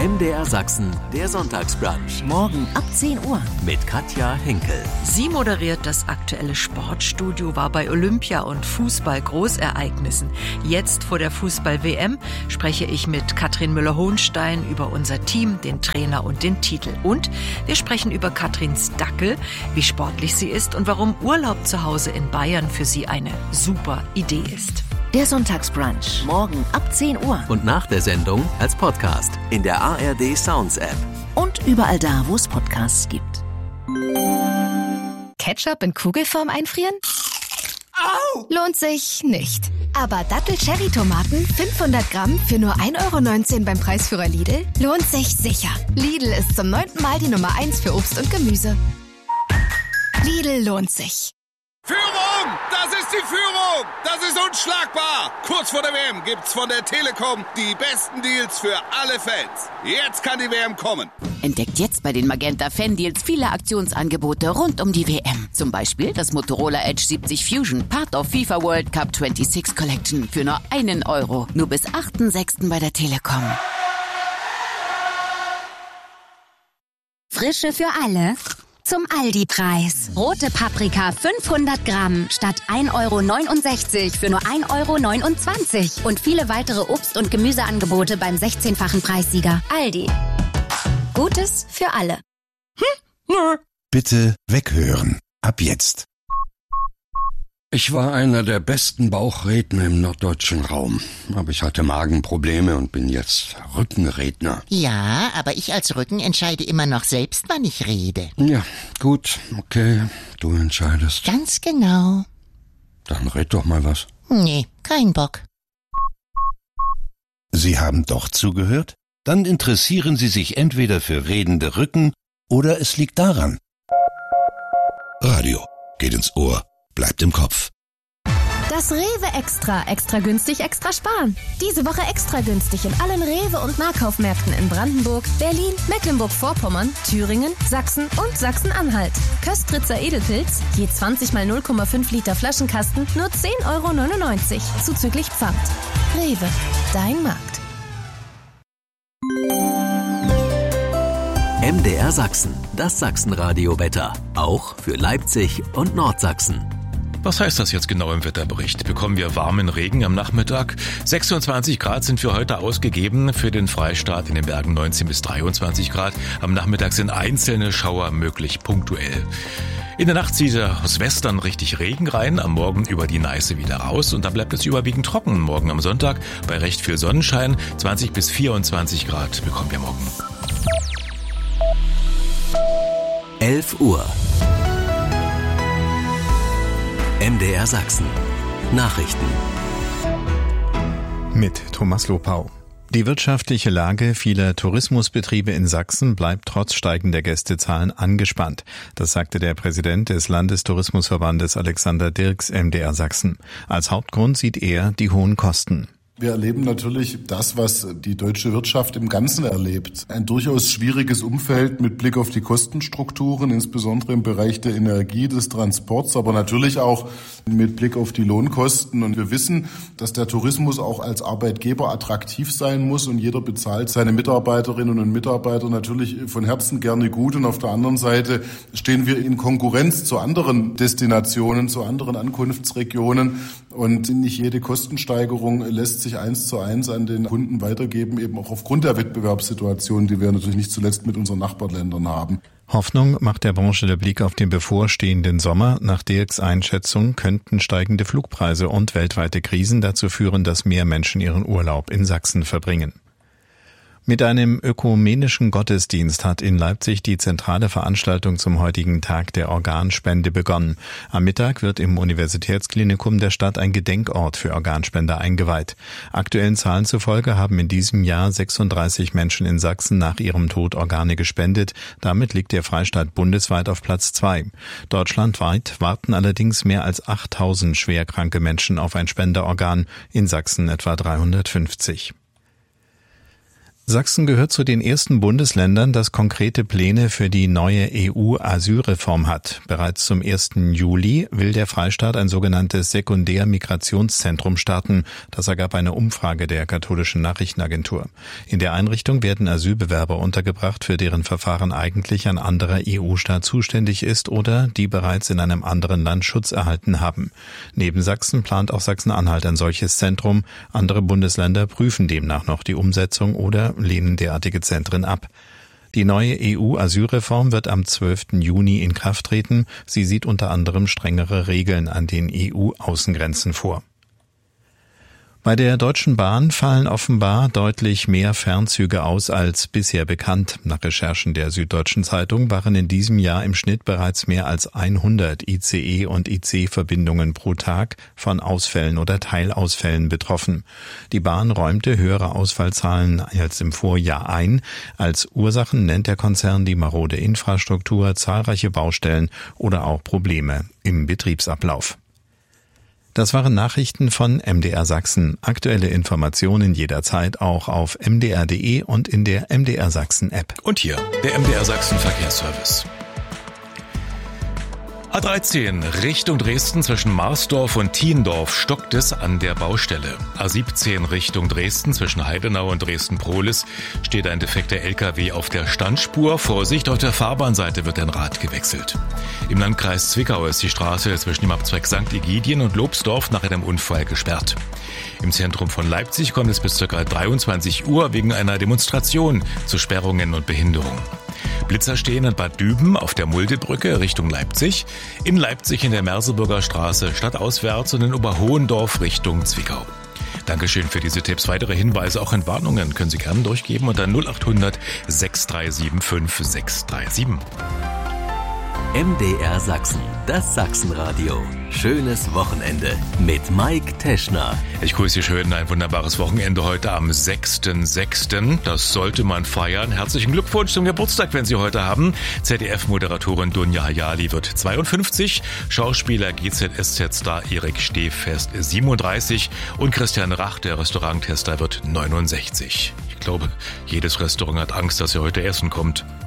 MDR Sachsen, der Sonntagsbrunch. Morgen ab 10 Uhr. Mit Katja Henkel. Sie moderiert das aktuelle Sportstudio, war bei Olympia und Fußball-Großereignissen. Jetzt vor der Fußball-WM spreche ich mit Katrin Müller-Hohenstein über unser Team, den Trainer und den Titel. Und wir sprechen über Katrins Dackel, wie sportlich sie ist und warum Urlaub zu Hause in Bayern für sie eine super Idee ist. Der Sonntagsbrunch. Morgen ab 10 Uhr. Und nach der Sendung als Podcast in der ARD Sounds App. Und überall da, wo es Podcasts gibt. Ketchup in Kugelform einfrieren? Au! Lohnt sich nicht. Aber Dattel-Cherry-Tomaten 500 Gramm für nur 1,19 € beim Preisführer Lidl lohnt sich sicher. Lidl ist zum 9. Mal die Nummer 1 für Obst und Gemüse. Lidl lohnt sich. Führung! Das ist die Führung! Das ist unschlagbar! Kurz vor der WM gibt's von der Telekom die besten Deals für alle Fans. Jetzt kann die WM kommen. Entdeckt jetzt bei den Magenta Fan Deals viele Aktionsangebote rund um die WM. Zum Beispiel das Motorola Edge 70 Fusion, Part of FIFA World Cup 26 Collection für nur 1 €. Nur bis 8.6. bei der Telekom. Frische für alle. Zum Aldi-Preis. Rote Paprika 500 Gramm statt 1,69 € für nur 1,29 €. Und viele weitere Obst- und Gemüseangebote beim 16-fachen Preissieger. Aldi. Gutes für alle. Bitte weghören. Ab jetzt. Ich war einer der besten Bauchredner im norddeutschen Raum. Aber ich hatte Magenprobleme und bin jetzt Rückenredner. Ja, aber ich als Rücken entscheide immer noch selbst, wann ich rede. Ja, gut, okay, du entscheidest. Ganz genau. Dann red doch mal was. Nee, kein Bock. Sie haben doch zugehört? Dann interessieren Sie sich entweder für redende Rücken oder es liegt daran. Radio geht ins Ohr. Bleibt im Kopf. Das Rewe Extra günstig, extra sparen. Diese Woche extra günstig in allen Rewe- und Nahkaufmärkten in Brandenburg, Berlin, Mecklenburg-Vorpommern, Thüringen, Sachsen und Sachsen-Anhalt. Köstritzer Edelpilz, je 20 mal 0,5 Liter Flaschenkasten, nur 10,99 € zuzüglich Pfand. Rewe, dein Markt. MDR Sachsen, das Sachsenradio-Wetter. Auch für Leipzig und Nordsachsen. Was heißt das jetzt genau im Wetterbericht? Bekommen wir warmen Regen am Nachmittag? 26 Grad sind für heute ausgegeben, für den Freistaat in den Bergen 19 bis 23 Grad. Am Nachmittag sind einzelne Schauer möglich, punktuell. In der Nacht zieht er aus Western richtig Regen rein, am Morgen über die Neiße wieder raus und dann bleibt es überwiegend trocken. Morgen am Sonntag bei recht viel Sonnenschein, 20 bis 24 Grad bekommen wir morgen. 11 Uhr. MDR Sachsen. Nachrichten. Mit Thomas Lopau. Die wirtschaftliche Lage vieler Tourismusbetriebe in Sachsen bleibt trotz steigender Gästezahlen angespannt. Das sagte der Präsident des Landestourismusverbandes Alexander Dirks MDR Sachsen. Als Hauptgrund sieht er die hohen Kosten. Wir erleben natürlich das, was die deutsche Wirtschaft im Ganzen erlebt. Ein durchaus schwieriges Umfeld mit Blick auf die Kostenstrukturen, insbesondere im Bereich der Energie, des Transports, aber natürlich auch mit Blick auf die Lohnkosten. Und wir wissen, dass der Tourismus auch als Arbeitgeber attraktiv sein muss und jeder bezahlt seine Mitarbeiterinnen und Mitarbeiter natürlich von Herzen gerne gut. Und auf der anderen Seite stehen wir in Konkurrenz zu anderen Destinationen, zu anderen Ankunftsregionen. Und nicht jede Kostensteigerung lässt sich 1:1 an den Kunden weitergeben, eben auch aufgrund der Wettbewerbssituation, die wir natürlich nicht zuletzt mit unseren Nachbarländern haben. Hoffnung macht der Branche der Blick auf den bevorstehenden Sommer. Nach Dirks Einschätzung könnten steigende Flugpreise und weltweite Krisen dazu führen, dass mehr Menschen ihren Urlaub in Sachsen verbringen. Mit einem ökumenischen Gottesdienst hat in Leipzig die zentrale Veranstaltung zum heutigen Tag der Organspende begonnen. Am Mittag wird im Universitätsklinikum der Stadt ein Gedenkort für Organspender eingeweiht. Aktuellen Zahlen zufolge haben in diesem Jahr 36 Menschen in Sachsen nach ihrem Tod Organe gespendet. Damit liegt der Freistaat bundesweit auf Platz 2. Deutschlandweit warten allerdings mehr als 8.000 schwerkranke Menschen auf ein Spenderorgan, in Sachsen etwa 350. Sachsen gehört zu den ersten Bundesländern, das konkrete Pläne für die neue EU-Asylreform hat. Bereits zum 1. Juli will der Freistaat ein sogenanntes Sekundärmigrationszentrum starten. Das ergab eine Umfrage der katholischen Nachrichtenagentur. In der Einrichtung werden Asylbewerber untergebracht, für deren Verfahren eigentlich ein anderer EU-Staat zuständig ist oder die bereits in einem anderen Land Schutz erhalten haben. Neben Sachsen plant auch Sachsen-Anhalt ein solches Zentrum. Andere Bundesländer prüfen demnach noch die Umsetzung oder lehnen derartige Zentren ab. Die neue EU-Asylreform wird am 12. Juni in Kraft treten. Sie sieht unter anderem strengere Regeln an den EU-Außengrenzen vor. Bei der Deutschen Bahn fallen offenbar deutlich mehr Fernzüge aus als bisher bekannt. Nach Recherchen der Süddeutschen Zeitung waren in diesem Jahr im Schnitt bereits mehr als 100 ICE- und IC-Verbindungen pro Tag von Ausfällen oder Teilausfällen betroffen. Die Bahn räumte höhere Ausfallzahlen als im Vorjahr ein. Als Ursachen nennt der Konzern die marode Infrastruktur, zahlreiche Baustellen oder auch Probleme im Betriebsablauf. Das waren Nachrichten von MDR Sachsen. Aktuelle Informationen jederzeit auch auf mdr.de und in der MDR Sachsen App. Und hier der MDR Sachsen Verkehrsservice. A13 Richtung Dresden zwischen Marsdorf und Thiendorf stockt es an der Baustelle. A17 Richtung Dresden zwischen Heidenau und Dresden-Prohlis steht ein defekter LKW auf der Standspur. Vorsicht, auf der Fahrbahnseite wird ein Rad gewechselt. Im Landkreis Zwickau ist die Straße zwischen dem Abzweig St. Egidien und Lobsdorf nach einem Unfall gesperrt. Im Zentrum von Leipzig kommt es bis ca. 23 Uhr wegen einer Demonstration zu Sperrungen und Behinderung. Blitzer stehen in Bad Düben auf der Muldebrücke Richtung Leipzig, in Leipzig in der Merseburger Straße stadtauswärts und in Oberhohendorf Richtung Zwickau. Dankeschön für diese Tipps. Weitere Hinweise, auch Entwarnungen können Sie gerne durchgeben unter 0800 6375 637. MDR Sachsen, das Sachsenradio. Schönes Wochenende mit Mike Teschner. Ich grüße Sie schön. Ein wunderbares Wochenende heute am 6.6. Das sollte man feiern. Herzlichen Glückwunsch zum Geburtstag, wenn Sie heute haben. ZDF-Moderatorin Dunja Hayali wird 52, Schauspieler GZSZ-Star Erik Stehfest 37 und Christian Rach, der Restauranttester, wird 69. Ich glaube, jedes Restaurant hat Angst, dass er heute essen kommt.